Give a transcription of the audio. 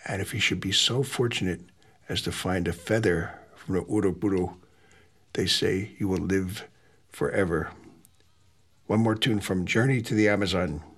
And if he should be so fortunate as to find a feather from the Uruburu, they say he will live forever. One more tune from Journey to the Amazon.